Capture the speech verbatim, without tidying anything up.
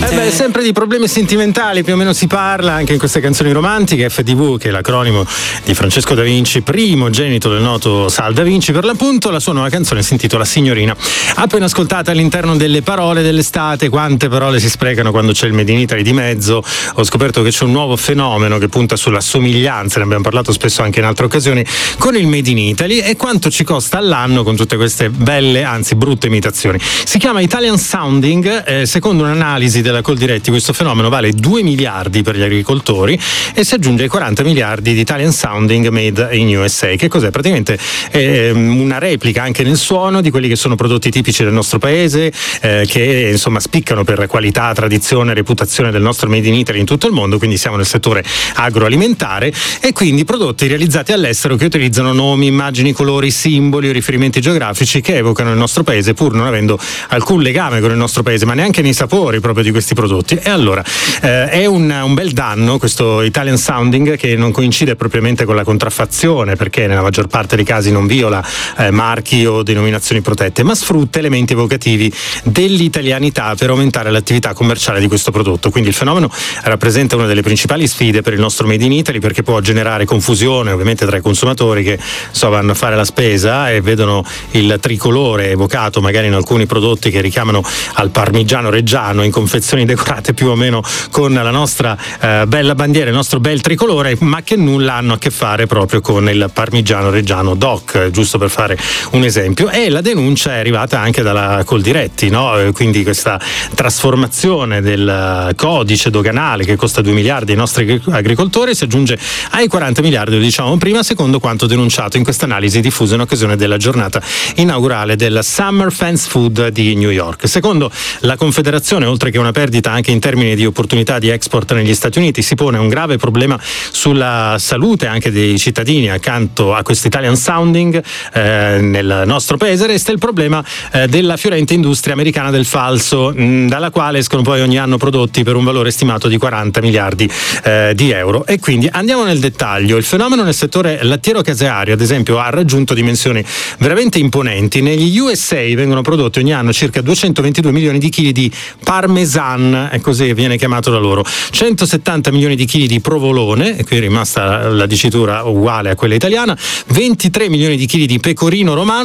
Eh beh, sempre di problemi sentimentali più o meno si parla anche in queste canzoni romantiche. F D V, che è l'acronimo di Francesco Da Vinci, primogenito del noto Sal Da Vinci per l'appunto. La sua nuova canzone si intitola Signorina. Appena ascoltata all'interno delle parole dell'estate, quante parole si sprecano quando c'è il Made in Italy di mezzo. Ho scoperto che c'è un nuovo fenomeno che punta sulla somiglianza, ne abbiamo parlato spesso anche in altre occasioni, con il Made in Italy e quanto ci costa all'anno con tutte queste belle, anzi brutte imitazioni. Si chiama Italian Sounding. Eh, secondo un'analisi della Coldiretti questo fenomeno vale due miliardi per gli agricoltori e si aggiunge ai quaranta miliardi di Italian Sounding Made in U S A. Che cos'è? Praticamente è una replica anche nel suono di quelli che sono prodotti tipici del nostro paese, eh, che insomma spiccano per qualità, tradizione, reputazione del nostro Made in Italy in tutto il mondo, quindi siamo nel settore agroalimentare, e quindi prodotti realizzati all'estero che utilizzano nomi, immagini, colori, simboli o riferimenti geografici che evocano il nostro paese pur non avendo alcun legame con il nostro paese, ma neanche nei sapori proprio di questi prodotti. E allora eh, è un, un bel danno questo Italian Sounding, che non coincide propriamente con la contraffazione, perché nella maggior parte dei casi non viola eh, marchi o denominazioni protette, ma sfrutta elementi evocativi dell'italianità per aumentare l'attività commerciale di questo prodotto. Quindi il fenomeno rappresenta una delle principali sfide per il nostro Made in Italy, perché può generare confusione ovviamente tra i consumatori che so, vanno a fare la spesa e vedono il tricolore evocato magari in alcuni prodotti che richiamano al parmigiano reggiano in confezioni decorate più o meno con la nostra eh, bella bandiera, il nostro bel tricolore, ma che nulla hanno a che fare proprio con il parmigiano reggiano doc, giusto per fare un esempio. E la denuncia è arrivata anche dalla Coldiretti, no? Quindi questa trasformazione del codice doganale che costa due miliardi ai nostri agricoltori si aggiunge ai quaranta miliardi, lo diciamo prima, secondo quanto denunciato in questa analisi diffusa in occasione della giornata inaugurale del Summer Fast Food di New York. Secondo la Confederazione, oltre che una perdita anche in termini di opportunità di export negli Stati Uniti, si pone un grave problema sulla salute anche dei cittadini. Accanto a questo Italian Sounding eh, nel nostro paese resta il problema eh, della fiorente industria americana del falso, mh, dalla quale escono poi ogni anno prodotti per un valore stimato di quaranta miliardi eh, di euro. E quindi andiamo nel dettaglio. Il fenomeno nel settore lattiero-caseario, ad esempio, ha raggiunto dimensioni veramente imponenti. Negli U S A vengono prodotti ogni anno circa duecentoventidue milioni di chili di parmesan, è così viene chiamato da loro, centosettanta milioni di chili di provolone, e qui è rimasta la dicitura uguale a quella italiana, ventitré milioni di chili di pecorino romano,